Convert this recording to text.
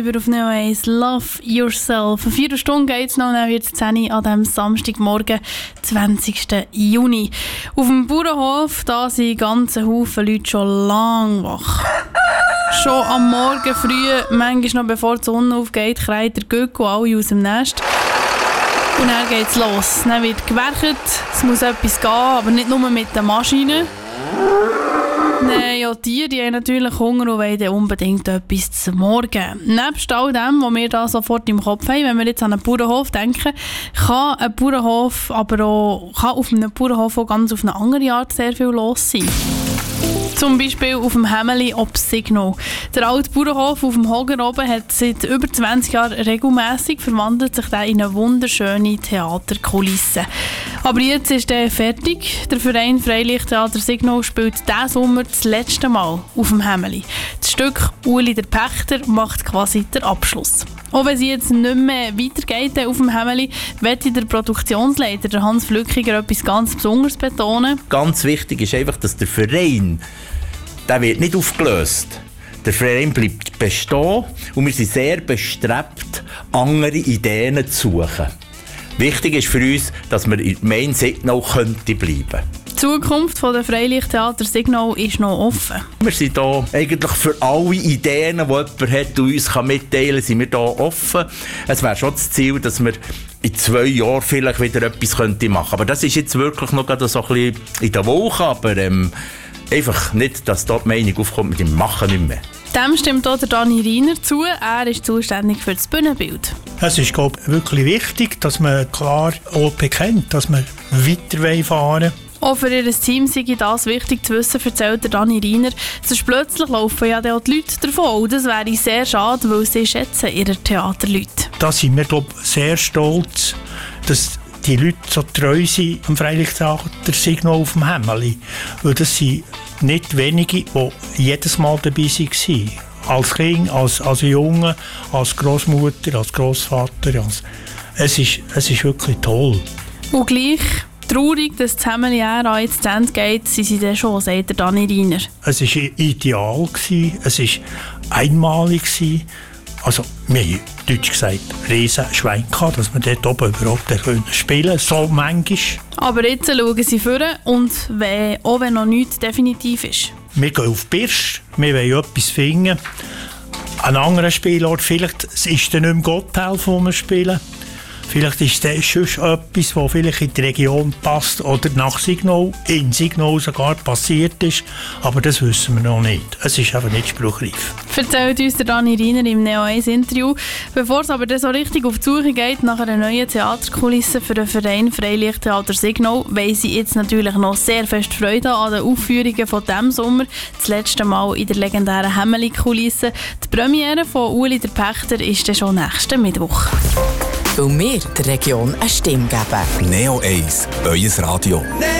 Auf Neo 1 Love Yourself. 4 Stunden geht es noch, dann wird es 10 Uhr an diesem Samstagmorgen, 20. Juni. Auf dem Bauernhof da sind ganze Haufen Leute schon lang wach. Schon am Morgen früh, manchmal noch bevor die Sonne aufgeht, kreit der Göcko alle aus dem Nest. Und dann geht es los. Dann wird gewerkt, es muss etwas gehen, aber nicht nur mit den Maschinen. Nein, ja, die haben natürlich Hunger und wollen dann unbedingt etwas zum Morgen. Nebst all dem, was wir da sofort im Kopf haben, wenn wir jetzt an einen Bauernhof denken, kann auf einem Bauernhof auch ganz auf eine andere Art sehr viel los sein. Zum Beispiel auf dem Hämeli ob Signal. Der alte Bauernhof auf dem Hoger oben hat seit über 20 Jahren regelmässig verwandelt sich der in eine wunderschöne Theaterkulisse. Aber jetzt ist er fertig. Der Verein Freilichttheater Signal spielt diesen Sommer das letzte Mal auf dem Hämeli. Das Stück «Uli der Pächter» macht quasi den Abschluss. Auch wenn es jetzt nicht mehr weitergeht auf dem Hämeli, möchte der Produktionsleiter, der Hans Flückiger, etwas ganz Besonderes betonen. Ganz wichtig ist einfach, dass der Verein, der wird nicht aufgelöst. Der Verein bleibt bestehen und wir sind sehr bestrebt, andere Ideen zu suchen. Wichtig ist für uns, dass wir im Main Signal könnte bleiben. Die Zukunft der Freilichttheater Signal ist noch offen. Wir sind hier eigentlich für alle Ideen, die jemand hat und uns mitteilen kann, sind wir hier offen. Es wäre schon das Ziel, dass wir in 2 Jahren vielleicht wieder etwas machen könnten. Aber das ist jetzt wirklich noch so ein bisschen in der Woche, aber einfach nicht, dass dort die Meinung aufkommt, mit dem Machen nicht mehr. Dem stimmt auch der Dani Reiner zu. Er ist zuständig für das Bühnenbild. Es ist, glaube ich, wirklich wichtig, dass man klar auch bekennt, dass wir weiter fahren wollen. Auch für ihr Team sei das wichtig zu wissen, erzählt der Dani Reiner. Sonst plötzlich laufen ja auch die Leute davon. Das wäre sehr schade, weil sie schätzen ihre Theaterleute. Da sind wir, glaube ich, sehr stolz, dass die Leute so treu sind am Freilichttheater Signal auf dem Hämeli. Weil das sind nicht wenige, die jedes Mal dabei waren. Als Kind, als Junge, als Großmutter, als Großvater. Es ist wirklich toll. Und gleich traurig, dass das Hämeli jetzt zu Ende geht, sind sie dann schon, sagt der Dani Reiner. Es war ideal, es war einmalig. Also, wir haben deutsch gesagt, riesen Schwein gehabt, dass wir dort oben überhaupt spielen können, so manchmal. Aber jetzt schauen sie vor und auch wenn noch nichts definitiv ist. Wir gehen auf die Birsch, wir wollen etwas finden. An anderen Spielort, vielleicht ist es dann nicht mehr Gotthelf, wo wir spielen. Vielleicht ist das schon etwas, das vielleicht in die Region passt oder nach Signal, in Signal sogar passiert ist. Aber das wissen wir noch nicht. Es ist einfach nicht spruchreif. Erzählt uns der Dani Reiner im Neo 1 Interview. Bevor es aber dann so richtig auf die Suche geht nach einer neuen Theaterkulisse für den Verein Freilichttheater Signal, weil sie jetzt natürlich noch sehr fest Freude an den Aufführungen von diesem Sommer. Das letzte Mal in der legendären Hämeli-Kulisse. Die Premiere von «Uli der Pächter» ist dann schon nächsten Mittwoch. Weil wir der Region eine Stimme geben. Neo 1, euer Radio.